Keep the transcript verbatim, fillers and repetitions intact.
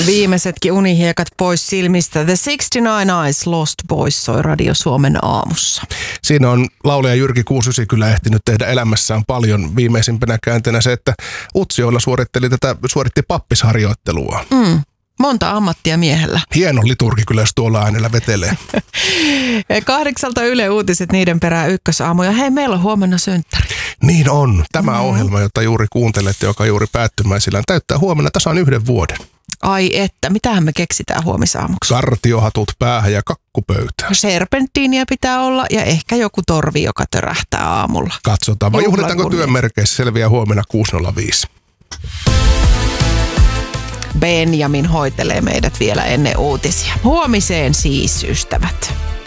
Viimeisetkin unihiekat pois silmistä. The sixty-nine Eyes Lost Boys soi Radio Suomen aamussa. Siinä on laulaja Jyrki kuusikymmentäyhdeksän kyllä ehtinyt tehdä elämässään paljon. Viimeisimpänä käänteenä se, että Utsjoella suoritteli tätä, suoritti pappisharjoittelua. Mm. Monta ammattia miehellä. Hieno liturgi kyllä, jos tuolla äänellä vetelee. Kahdeksalta Yle Uutiset, niiden perään ykkösaamu. Ja hei, meillä on huomenna synttäri. Niin on. Tämä Mm. ohjelma, jota juuri kuuntelette, joka juuri päättymäisillään, täyttää huomenna tasan yhden vuoden. Ai että, mitähän me keksitään huomisaamuksi? Kartiohatut päähän ja kakkupöytään. Serpenttiiniä pitää olla ja ehkä joku torvi, joka törähtää aamulla. Katsotaan, vai Juhlan juhlitaanko kunnia. työmerkeissä, selviää huomenna kuusi nolla viisi. Benjamin hoitelee meidät vielä ennen uutisia. Huomiseen siis, ystävät.